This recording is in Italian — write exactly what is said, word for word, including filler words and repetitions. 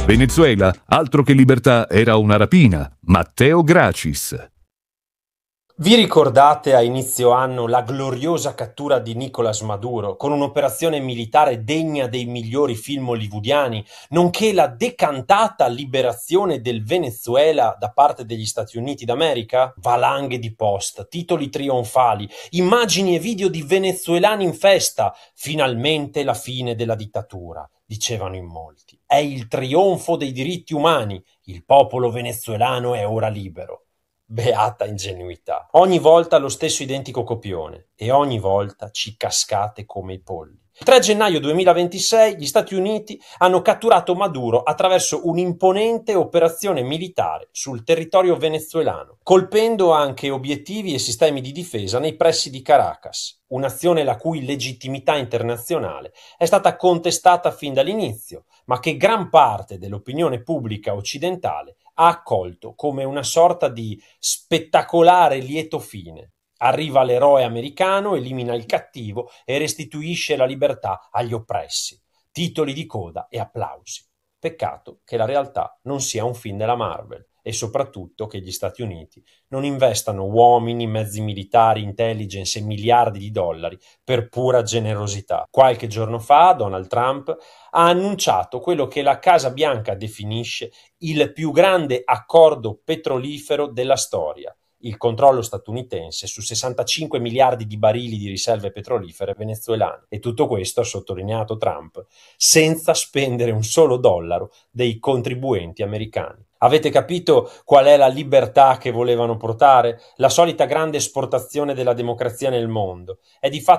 Venezuela, altro che libertà, era una rapina. Matteo Gracis. Vi ricordate a inizio anno la gloriosa cattura di Nicolás Maduro con un'operazione militare degna dei migliori film hollywoodiani, nonché la decantata liberazione del Venezuela da parte degli Stati Uniti d'America? Valanghe di post, titoli trionfali, immagini e video di venezuelani in festa. Finalmente la fine della dittatura, dicevano in molti. È il trionfo dei diritti umani. Il popolo venezuelano è ora libero. Beata ingenuità. Ogni volta lo stesso identico copione e ogni volta ci cascate come i polli. Il tre gennaio duemilaventisei gli Stati Uniti hanno catturato Maduro attraverso un'imponente operazione militare sul territorio venezuelano, colpendo anche obiettivi e sistemi di difesa nei pressi di Caracas, un'azione la cui legittimità internazionale è stata contestata fin dall'inizio, ma che gran parte dell'opinione pubblica occidentale ha accolto come una sorta di spettacolare lieto fine. Arriva l'eroe americano, elimina il cattivo e restituisce la libertà agli oppressi. Titoli di coda e applausi. Peccato che la realtà non sia un film della Marvel e soprattutto che gli Stati Uniti non investano uomini, mezzi militari, intelligence e miliardi di dollari per pura generosità. Qualche giorno fa Donald Trump ha annunciato quello che la Casa Bianca definisce il più grande accordo petrolifero della storia, il controllo statunitense su sessantacinque miliardi di barili di riserve petrolifere venezuelane. E tutto questo, ha sottolineato Trump, senza spendere un solo dollaro dei contribuenti americani. Avete capito qual è la libertà che volevano portare? La solita grande esportazione della democrazia nel mondo. È di fatto